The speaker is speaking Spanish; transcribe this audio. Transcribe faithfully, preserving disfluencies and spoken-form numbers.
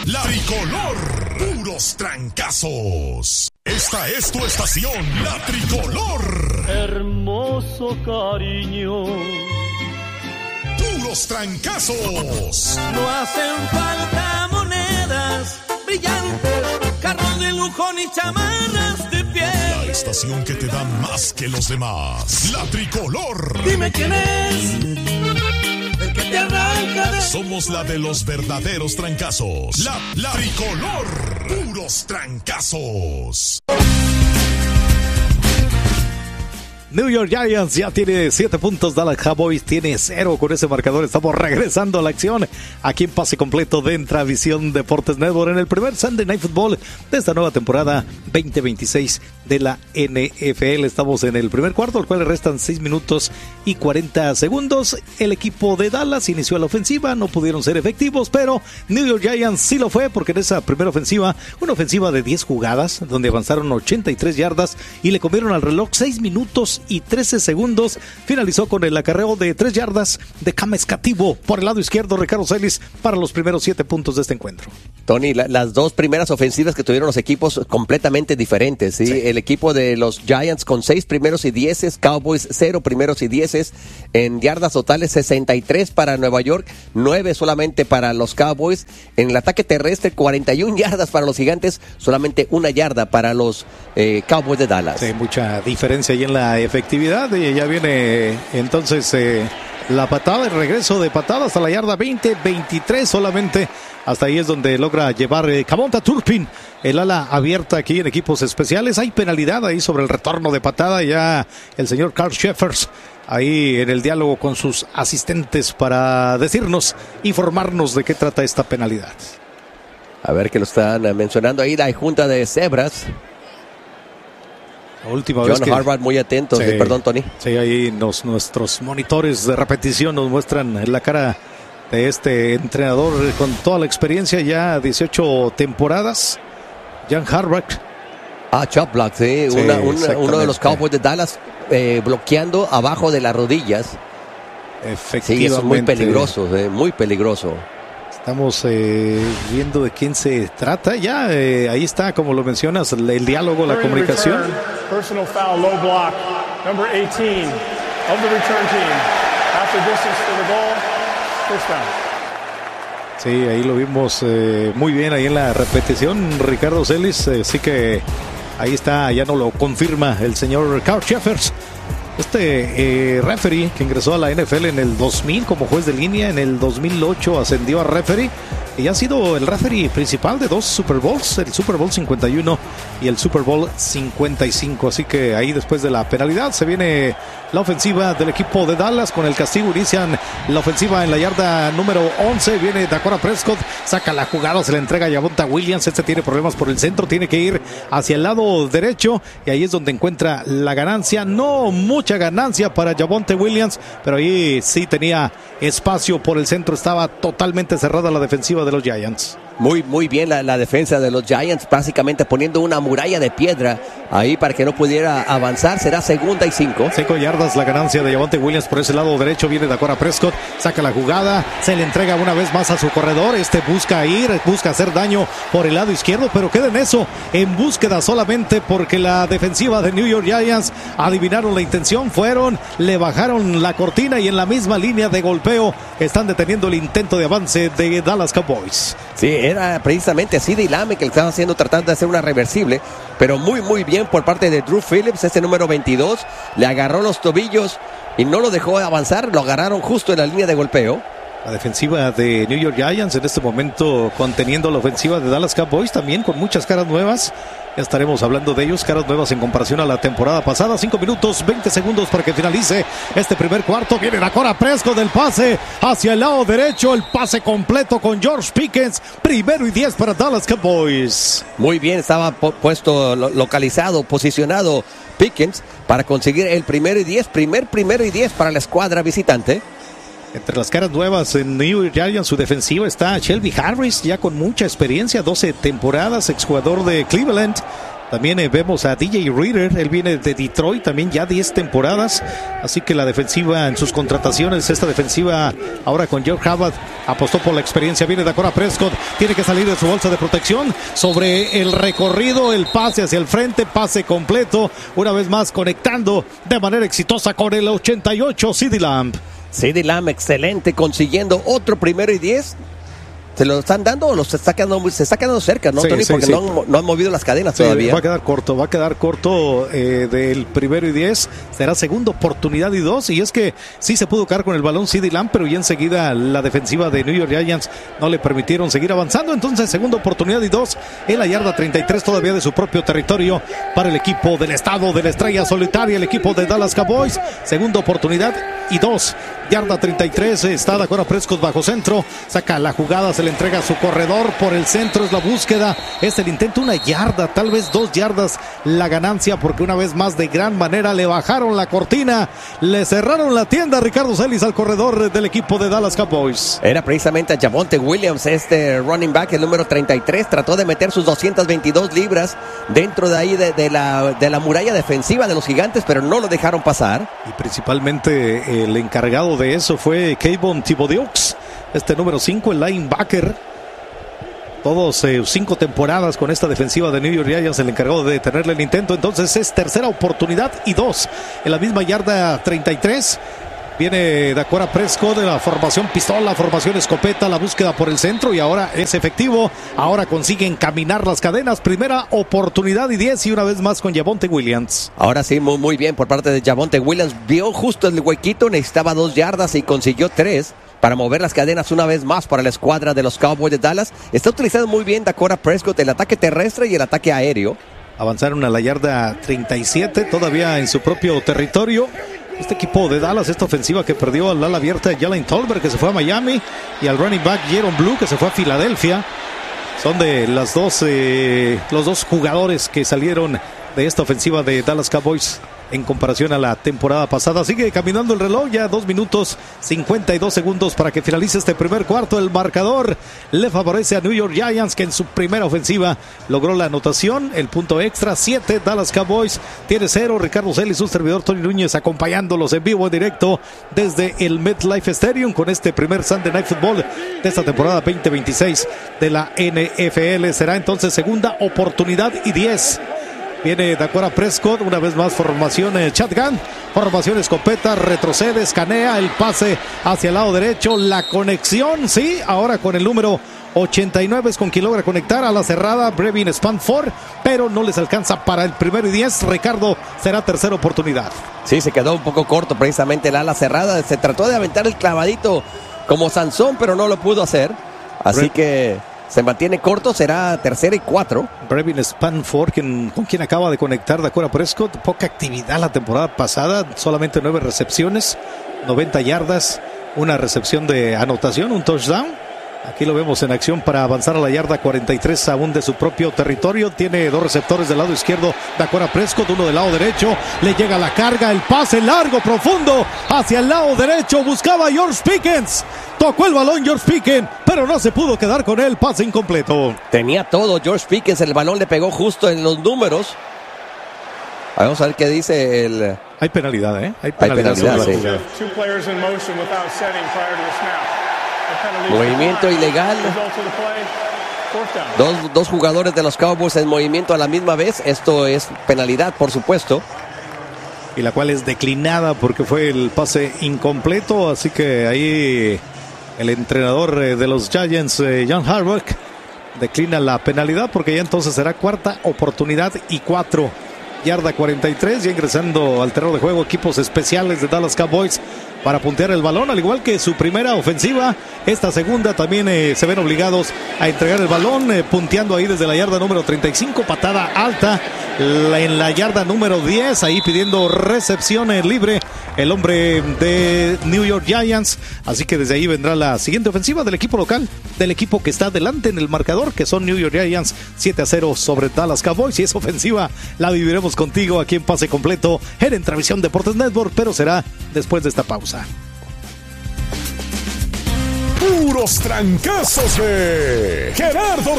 la tricolor, puros trancazos. Esta es tu estación, la tricolor. Hermoso cariño. Puros trancazos. No hacen falta monedas brillantes, carros de lujo ni chamarras de piel. La estación que te da más que los demás, la tricolor. Dime quién es el que te arranca de... Somos la de los verdaderos trancazos, la, la tricolor, puros trancazos. New York Giants ya tiene siete puntos, Dallas Cowboys tiene cero. Con ese marcador estamos regresando a la acción aquí en Pase Completo de Intravisión Deportes Network en el primer Sunday Night Football de esta nueva temporada veinte veintiséis de la N F L. Estamos en el primer cuarto, al cual le restan seis minutos y cuarenta segundos. El equipo de Dallas inició la ofensiva, no pudieron ser efectivos, pero New York Giants sí lo fue, porque en esa primera ofensiva, una ofensiva de diez jugadas, donde avanzaron ochenta y tres yardas y le comieron al reloj seis minutos y trece segundos, finalizó con el acarreo de tres yardas de Cam Escativo por el lado izquierdo, Ricardo Celis, para los primeros siete puntos de este encuentro. Tony, la, las dos primeras ofensivas que tuvieron los equipos completamente diferentes, ¿sí? Sí. El equipo de los Giants con seis primeros y dieces, Cowboys cero primeros y dieces, en yardas totales sesenta y tres para Nueva York, nueve solamente para los Cowboys. En el ataque terrestre, cuarenta y una yardas para los Gigantes, solamente una yarda para los eh, Cowboys de Dallas. Sí, mucha diferencia ahí en la efectividad, y ya viene entonces eh, la patada, el regreso de patada hasta la yarda veinte, veintitrés solamente. Hasta ahí es donde logra llevar eh, Kavonta Turpin, el ala abierta aquí en equipos especiales. Hay penalidad ahí sobre el retorno de patada. Ya el señor Carl Sheffers ahí en el diálogo con sus asistentes para decirnos, informarnos de qué trata esta penalidad. A ver que lo están mencionando ahí, la junta de cebras. La última John vez que... Harbaugh muy atento, sí, perdón Tony. Sí, ahí nos, nuestros monitores de repetición nos muestran la cara de este entrenador con toda la experiencia, ya dieciocho temporadas, John Harbaugh. Ah, chop block, sí, sí, una, una, uno de los Cowboys de Dallas eh, bloqueando abajo de las rodillas. Efectivamente. Sí, eso es muy peligroso, eh, muy peligroso. Estamos eh, viendo de quién se trata. Ya eh, ahí está, como lo mencionas, el, el diálogo, la comunicación. Personal foul, low block, number eighteen of the return team. Half the distance to the goal, first down. Sí, ahí lo vimos eh, muy bien ahí en la repetición, Ricardo Celis. Eh, sí que ahí está, ya no lo confirma el señor Carl Sheffers. Este eh, referee que ingresó a la N F L en el dos mil como juez de línea, en el dos mil ocho ascendió a referee y ha sido el referee principal de dos Super Bowls, el Super Bowl cincuenta y uno y el Super Bowl cincuenta y cinco. Así que ahí, después de la penalidad, se viene la ofensiva del equipo de Dallas. Con el castigo inician la ofensiva en la yarda número once. Viene Dakota Prescott, saca la jugada, se la entrega a Javonte Williams. Este tiene problemas por el centro, tiene que ir hacia el lado derecho y ahí es donde encuentra la ganancia. No mucha ganancia para Javonte Williams, pero ahí sí tenía espacio por el centro. Estaba totalmente cerrada la defensiva de los Giants. Muy, muy bien la, la defensa de los Giants, básicamente poniendo una muralla de piedra ahí para que no pudiera avanzar. Será segunda y cinco. Cinco yardas la ganancia de Javonte Williams por ese lado derecho. Viene Dakota Prescott, saca la jugada, se le entrega una vez más a su corredor. Este busca ir, busca hacer daño por el lado izquierdo, pero queda en eso, en búsqueda solamente, porque la defensiva de New York Giants adivinaron la intención, fueron, le bajaron la cortina y en la misma línea de golpeo están deteniendo el intento de avance de Dallas Cowboys. Sí, era precisamente así de Lame que le estaban haciendo, tratando de hacer una reversible, pero muy muy bien por parte de Drew Phillips, este número veintidós, le agarró los tobillos y no lo dejó avanzar, lo agarraron justo en la línea de golpeo. La defensiva de New York Giants en este momento conteniendo la ofensiva de Dallas Cowboys, también con muchas caras nuevas. Ya estaremos hablando de ellos, caras nuevas en comparación a la temporada pasada. cinco minutos, veinte segundos para que finalice este primer cuarto. Viene Dakota Prescott del pase hacia el lado derecho. El pase completo con George Pickens. Primero y diez para Dallas Cowboys. Muy bien, estaba puesto, localizado, posicionado Pickens para conseguir el primero y diez. Primer, primero y diez para la escuadra visitante. Entre las caras nuevas en New York Giants, su defensiva está Shelby Harris, ya con mucha experiencia, doce temporadas, exjugador de Cleveland. También eh, vemos a D J Reader, él viene de Detroit, también ya diez temporadas, así que la defensiva en sus contrataciones, esta defensiva ahora con George Habat apostó por la experiencia. Viene Dakota Prescott, tiene que salir de su bolsa de protección, sobre el recorrido, el pase hacia el frente, pase completo, una vez más conectando de manera exitosa con el ochenta y ocho, CeeDee Lamb. CeeDee Lamb, excelente, consiguiendo otro primero y diez. ¿Se lo están dando o los se está quedando, se está quedando cerca, no, sí, Tony? Sí, porque sí. No, han, no han movido las cadenas sí, todavía. Va a quedar corto, va a quedar corto eh, del primero y diez. Será segunda oportunidad y dos. Y es que sí se pudo quedar con el balón CeeDee Lamb, pero ya enseguida la defensiva de New York Giants no le permitieron seguir avanzando. Entonces, segunda oportunidad y dos en la yarda treinta y tres, todavía de su propio territorio para el equipo del estado de la estrella solitaria, el equipo de Dallas Cowboys. Segunda oportunidad y dos. Yarda treinta y tres, está Dakota Prescott bajo centro, saca la jugada, se le entrega a su corredor por el centro, es la búsqueda, es el intento, una yarda, tal vez dos yardas la ganancia, porque una vez más de gran manera le bajaron la cortina, le cerraron la tienda a Ricardo Celis al corredor del equipo de Dallas Cowboys. Era precisamente a Javonte Williams, este running back, el número treinta y tres, trató de meter sus doscientas veintidós libras dentro de ahí de, de, la, de la muralla defensiva de los Gigantes, pero no lo dejaron pasar. Y principalmente el encargado de eso fue Kayvon Thibodeaux, este número cinco, el linebacker. Todos eh, cinco temporadas con esta defensiva de New York Giants, el encargado de detenerle el intento. Entonces es tercera oportunidad y dos en la misma yarda treinta y tres. Viene Dakota Prescott de la formación pistola, formación escopeta, la búsqueda por el centro y ahora es efectivo. Ahora consigue encaminar las cadenas. Primera oportunidad y diez y una vez más con Javonte Williams. Ahora sí, muy, muy bien por parte de Javonte Williams. Vio justo el huequito, necesitaba dos yardas y consiguió tres para mover las cadenas una vez más para la escuadra de los Cowboys de Dallas. Está utilizando muy bien Dakota Prescott el ataque terrestre y el ataque aéreo. Avanzaron a la yarda treinta y siete, todavía en su propio territorio. Este equipo de Dallas, esta ofensiva que perdió al ala abierta de Jalen Tolbert, que se fue a Miami, y al running back Jaron Blue, que se fue a Filadelfia. Son de las dos, eh, los dos jugadores que salieron de esta ofensiva de Dallas Cowboys en comparación a la temporada pasada. Sigue caminando el reloj, ya dos minutos cincuenta y dos segundos para que finalice este primer cuarto. El marcador le favorece a New York Giants, que en su primera ofensiva logró la anotación, el punto extra. Siete, Dallas Cowboys tiene cero. Ricardo Celis, su servidor Tony Núñez, acompañándolos en vivo, en directo desde el MetLife Stadium con este primer Sunday Night Football de esta temporada veinte veintiséis de la N F L. Será entonces segunda oportunidad y diez. Viene Dakota Prescott, una vez más formación eh, shotgun, formación escopeta, retrocede, escanea, el pase hacia el lado derecho, la conexión, sí, ahora con el número ochenta y nueve es con quien logra conectar a la cerrada, Brevin Spanford, pero no les alcanza para el primero y diez. Ricardo, será tercera oportunidad. Sí, se quedó un poco corto precisamente el ala cerrada, se trató de aventar el clavadito como Sansón, pero no lo pudo hacer, así Bre- que se mantiene corto, será tercera y cuatro. Brevin Spanford, quien, con quien acaba de conectar Dakota Prescott, poca actividad la temporada pasada, solamente nueve recepciones, noventa yardas, una recepción de anotación, un touchdown. Aquí lo vemos en acción para avanzar a la yarda cuarenta y tres, aún de su propio territorio. Tiene dos receptores del lado izquierdo, Dakota Prescott, uno del lado derecho. Le llega la carga, el pase largo, profundo, hacia el lado derecho. Buscaba a George Pickens. Tocó el balón George Pickens, pero no se pudo quedar con él. Pase incompleto. Tenía todo George Pickens, el balón le pegó justo en los números. Vamos a ver qué dice el... Hay penalidad, ¿eh? Hay penalidad. Hay penalidad, sí. Two players in motion without setting prior to the snap. Movimiento ilegal. Dos, dos jugadores de los Cowboys en movimiento a la misma vez. Esto es penalidad, por supuesto. Y la cual es declinada porque fue el pase incompleto. Así que ahí el entrenador de los Giants, John Harbaugh, declina la penalidad porque ya entonces será cuarta oportunidad y cuatro. Yarda cuarenta y tres, ya ingresando al terreno de juego equipos especiales de Dallas Cowboys para puntear el balón, al igual que su primera ofensiva. Esta segunda también eh, se ven obligados a entregar el balón, eh, punteando ahí desde la yarda número treinta y cinco, patada alta la, en la yarda número diez, ahí pidiendo recepción eh, libre el hombre de New York Giants. Así que desde ahí vendrá la siguiente ofensiva del equipo local, del equipo que está adelante en el marcador, que son New York Giants, siete a cero sobre Dallas Cowboys. Y esa ofensiva la viviremos contigo aquí en Pase Completo en Entravisión Deportes Network, pero será después de esta pausa. Puros trancazos de Gerardo